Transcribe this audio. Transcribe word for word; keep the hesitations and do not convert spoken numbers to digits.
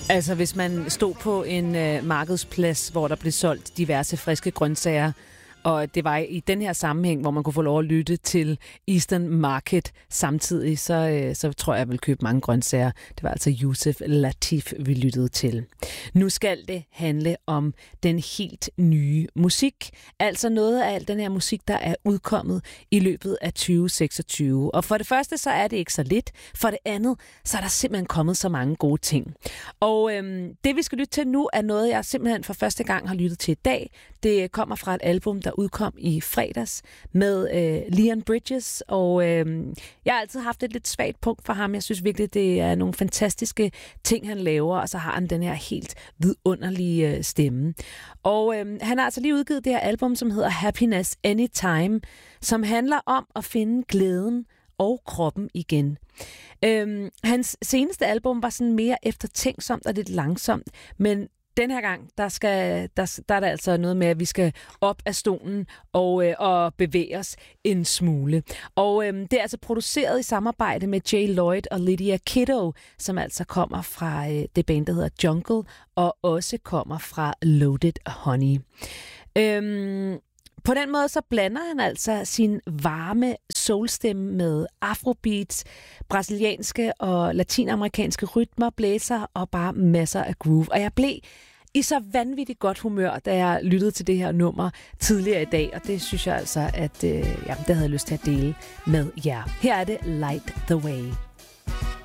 Altså, hvis man stod på en øh, markedsplads, hvor der blev solgt diverse friske grøntsager, og det var i den her sammenhæng, hvor man kunne få lov at lytte til Eastern Market samtidig, så, øh, så tror jeg, jeg vil købe mange grøntsager. Det var altså Yusef Lateef, vi lyttede til. Nu skal det handle om den helt nye musik. Altså noget af al den her musik, der er udkommet i løbet af tyve seksogtyve. Og for det første, så er det ikke så lidt. For det andet, så er der simpelthen kommet så mange gode ting. Og øhm, det, vi skal lytte til nu, er noget, jeg simpelthen for første gang har lyttet til i dag. Det kommer fra et album, der udkom i fredags med øh, Leon Bridges, og øh, jeg har altid haft et lidt svagt punkt for ham. Jeg synes virkelig, det er nogle fantastiske ting, han laver, og så har han den her helt vidunderlige øh, stemme. Og øh, han har altså lige udgivet det her album, som hedder Happiness Anytime, som handler om at finde glæden og kroppen igen. Øh, hans seneste album var sådan mere eftertænksomt og lidt langsomt, men den her gang, der, skal, der, der er der altså noget med, at vi skal op af stolen og, øh, og bevæge os en smule. Og øh, det er altså produceret i samarbejde med Jay Lloyd og Lydia Kiddo, som altså kommer fra øh, det band, der hedder Jungle, og også kommer fra Loaded Honey. Øhm, På den måde så blander han altså sin varme soulstemme med afrobeats, brasilianske og latinamerikanske rytmer, blæser og bare masser af groove. Og jeg blev i så vanvittigt godt humør, da jeg lyttede til det her nummer tidligere i dag, og det synes jeg altså, at øh, ja, det havde jeg lyst til at dele med jer. Her er det Light the Way.